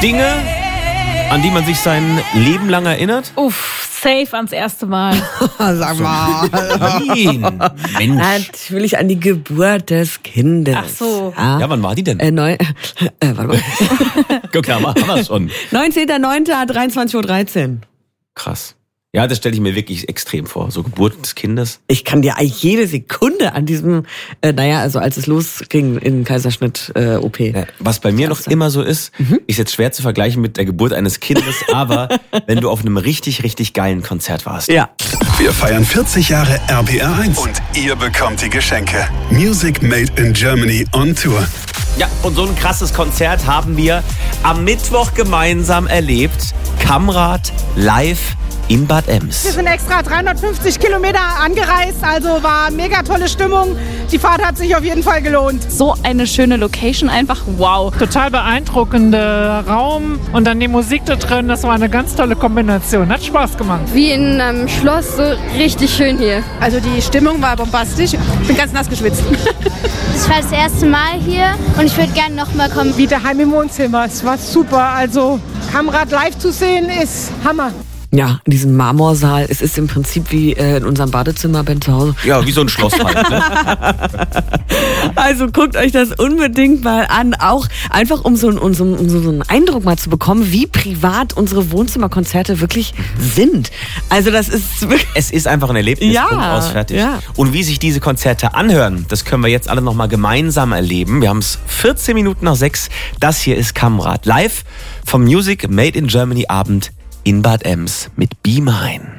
Dinge, an die man sich sein Leben lang erinnert? Uff, safe ans erste Mal. Sag mal. Nein, Mensch. Natürlich an die Geburt des Kindes. Ach so. Ja, wann war die denn? Warte mal. Guck mal, haben wir schon. 19.09.23:13 Uhr. Krass. Ja, das stelle ich mir wirklich extrem vor. So Geburt des Kindes. Ich kann dir eigentlich jede Sekunde an diesem, also als es losging in Kaiserschnitt-OP. Was bei mir noch immer so ist jetzt schwer zu vergleichen mit der Geburt eines Kindes, aber wenn du auf einem richtig, richtig geilen Konzert warst. Ja. Wir feiern 40 Jahre RPR1 und ihr bekommt die Geschenke. Music Made in Germany on Tour. Ja, und so ein krasses Konzert haben wir am Mittwoch gemeinsam erlebt. Kamrat live in Bad Ems. Wir sind extra 350 Kilometer angereist, also war mega tolle Stimmung. Die Fahrt hat sich auf jeden Fall gelohnt. So eine schöne Location, einfach wow. Total beeindruckender Raum und dann die Musik da drin, das war eine ganz tolle Kombination. Hat Spaß gemacht. Wie in einem Schloss, so richtig schön hier. Also die Stimmung war bombastisch. Ich bin ganz nass geschwitzt. Ich war das erste Mal hier und ich würde gerne noch mal kommen. Wie daheim im Wohnzimmer. Es war super. Also Kamrat live zu sehen ist Hammer. Ja, in diesem Marmorsaal. Es ist im Prinzip wie in unserem Badezimmer bei zu Hause. Ja, wie so ein Schloss halt. Ne? Also guckt euch das unbedingt mal an. Auch einfach um so einen Eindruck mal zu bekommen, wie privat unsere Wohnzimmerkonzerte wirklich sind. Also das ist wirklich... Es ist einfach ein Erlebnis. Ja, Punkt aus, fertig. ja. Und wie sich diese Konzerte anhören, das können wir jetzt alle nochmal gemeinsam erleben. Wir haben es 14 Minuten nach 6. Das hier ist Kamrat live vom Music Made in Germany Abend in Bad Ems mit Be Mine.